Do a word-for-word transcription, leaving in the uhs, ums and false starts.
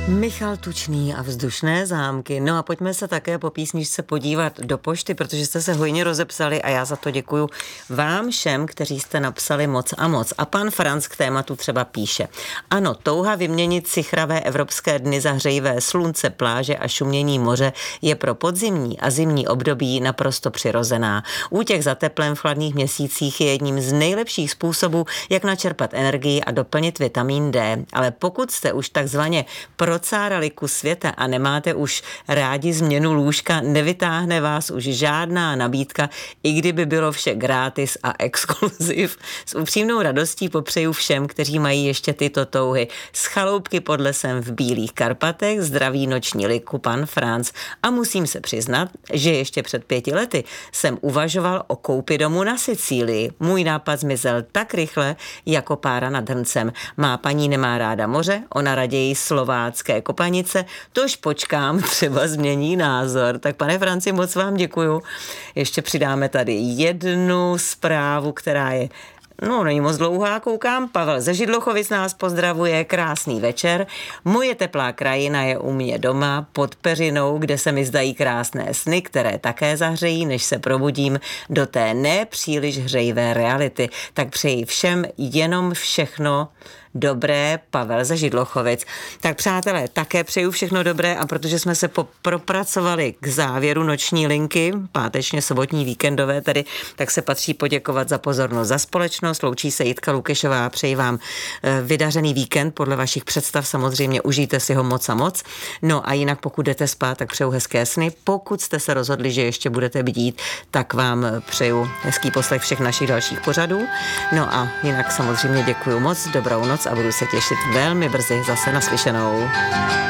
Michal Tučný a Vzdušné zámky. No a pojďme se také po písničce podívat do pošty, protože jste se hojně rozepsali a já za to děkuju vám všem, kteří jste napsali moc a moc. A pan Franc k tématu třeba píše. Ano, touha vyměnit si chravé evropské dny za hřejivé slunce, pláže a šumění moře je pro podzimní a zimní období naprosto přirozená. Útěk za teplem v chladných měsících je jedním z nejlepších způsobů, jak načerpat energii a doplnit vitamin D. Ale pokud jste už takzvaně procárali kus světa a nemáte už rádi změnu lůžka, nevytáhne vás už žádná nabídka, i kdyby bylo vše gratis a exkluziv. S upřímnou radostí popřeju všem, kteří mají ještě tyto touhy. Z chaloupky pod lesem v Bílých Karpatech zdraví noční liku pan Franc. A musím se přiznat, že ještě před pěti lety jsem uvažoval o koupi domu na Sicílii. Můj nápad zmizel tak rychle, jako pára nad hrncem. Má paní nemá ráda moře, ona raději slovácké Kopanice, tož počkám, třeba změní názor. Tak pane Franci, moc vám děkuju. Ještě přidáme tady jednu zprávu, která je No, není moc dlouhá, koukám. Pavel ze Židlochovic nás pozdravuje, krásný večer. Moje teplá krajina je u mě doma pod peřinou, kde se mi zdají krásné sny, které také zahřejí, než se probudím do té nepříliš hřejivé reality. Tak přeji všem jenom všechno dobré, Pavel ze Židlochovic. Tak přátelé, také přeju všechno dobré a protože jsme se propracovali k závěru noční linky, pátečně sobotní víkendové tedy, tak se patří poděkovat za pozornost, za společnost. Loučí se Jitka Lukešová, přeji vám vydařený víkend podle vašich představ, samozřejmě užijte si ho moc a moc. No a jinak pokud jdete spát, tak přeju hezké sny. Pokud jste se rozhodli, že ještě budete bdít, tak vám přeju hezký poslech všech našich dalších pořadů. No a jinak samozřejmě děkuju moc, dobrou noc a budu se těšit velmi brzy zase naslyšenou.